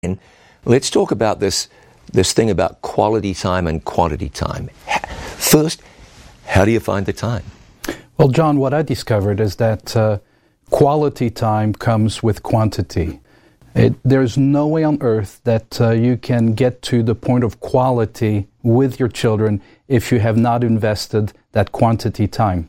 And let's talk about this thing about quality time and quantity time. First, how do you find the time? Well, John, what I discovered is that quality time comes with quantity. There's no way on earth that you can get to the point of quality with your children if you have not invested that quantity time.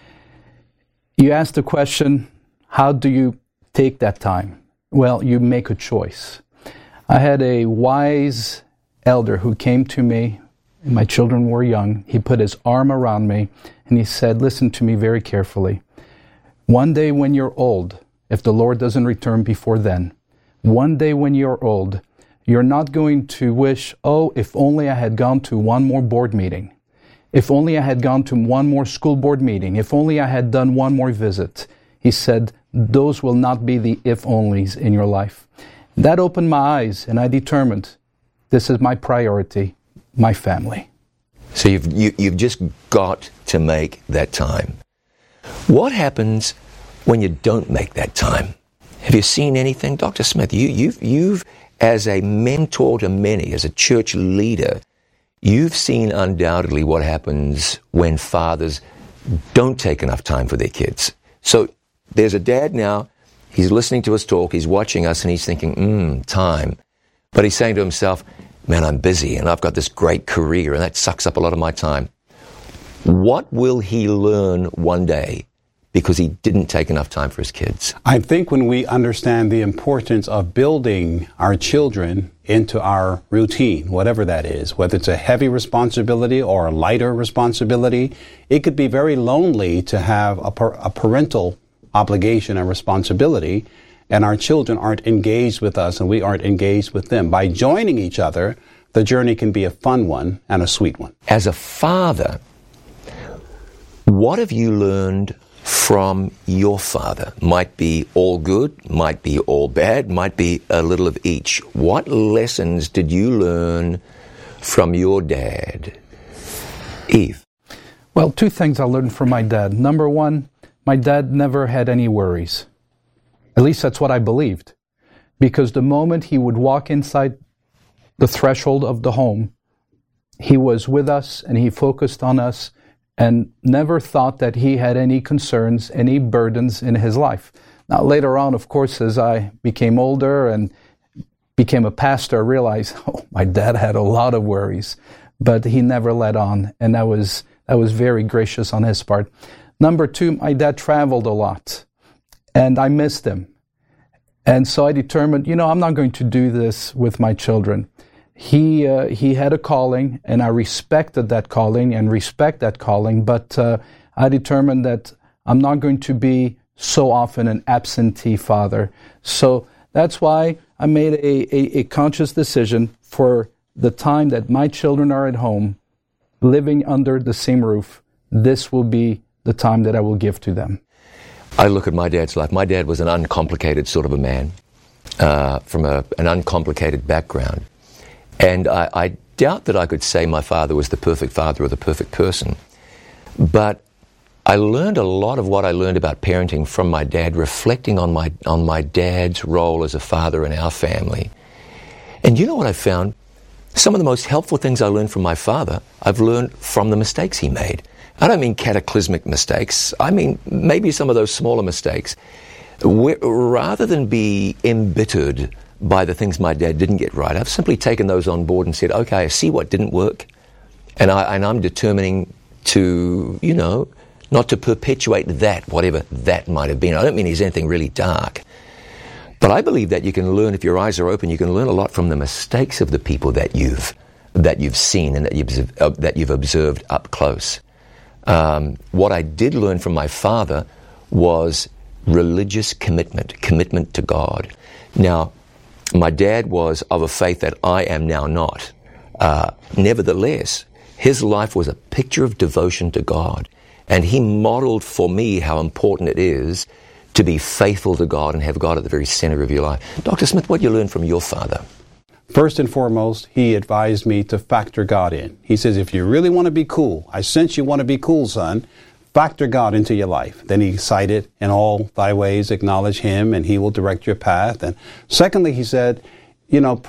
You asked the question, how do you take that time? Well, you make a choice. I had a wise elder who came to me, and my children were young. He put his arm around me, and he said, listen to me very carefully. One day when you're old, if the Lord doesn't return before then, one day when you're old, you're not going to wish, oh, if only I had gone to one more board meeting. If only I had gone to one more school board meeting. If only I had done one more visit. He said, those will not be the if-onlys in your life. That opened my eyes, and I determined, this is my priority, my family. So you've just got to make that time. What happens when you don't make that time? Have you seen anything? Dr. Smith, you've as a mentor to many, as a church leader, you've seen undoubtedly what happens when fathers don't take enough time for their kids. So there's a dad now, he's listening to us talk, he's watching us, and he's thinking, time. But he's saying to himself, man, I'm busy, and I've got this great career, and that sucks up a lot of my time. What will he learn one day because he didn't take enough time for his kids? I think when we understand the importance of building our children into our routine, whatever that is, whether it's a heavy responsibility or a lighter responsibility, it could be very lonely to have a parental obligation and responsibility, and our children aren't engaged with us and we aren't engaged with them. By joining each other, the journey can be a fun one and a sweet one. As a father, what have you learned from your father? Might be all good, might be all bad, might be a little of each. What lessons did you learn from your dad? Eve? Well, two things I learned from my dad. Number one, my dad never had any worries. At least that's what I believed. Because the moment he would walk inside the threshold of the home, he was with us and he focused on us and never thought that he had any concerns, any burdens in his life. Now, later on, of course, as I became older and became a pastor, I realized, my dad had a lot of worries, but he never let on, and that was very gracious on his part. Number two, my dad traveled a lot, and I missed him. And so I determined, I'm not going to do this with my children. He had a calling, and I respected that calling and respect that calling, but I determined that I'm not going to be so often an absentee father. So that's why I made a conscious decision for the time that my children are at home, living under the same roof. This will be the time that I will give to them. I look at my dad's life. My dad was an uncomplicated sort of a man from an uncomplicated background. And I doubt that I could say my father was the perfect father or the perfect person. But I learned a lot of what I learned about parenting from my dad, reflecting on my dad's role as a father in our family. And you know what I found? Some of the most helpful things I learned from my father, I've learned from the mistakes he made. I don't mean cataclysmic mistakes. I mean maybe some of those smaller mistakes. Rather than be embittered by the things my dad didn't get right, I've simply taken those on board and said, okay, I see what didn't work, and I'm determining to, not to perpetuate that, whatever that might have been. I don't mean there's anything really dark, but I believe that you can learn, if your eyes are open, you can learn a lot from the mistakes of the people that you've seen and that you've observed up close. What I did learn from my father was religious commitment to God. Now, my dad was of a faith that I am now not. Nevertheless, his life was a picture of devotion to God. And he modeled for me how important it is to be faithful to God and have God at the very center of your life. Dr. Smith, what did you learn from your father? First and foremost, he advised me to factor God in. He says, if you really want to be cool, I sense you want to be cool, son, factor God into your life. Then he cited, in all thy ways acknowledge him, and he will direct your path. And secondly, he said,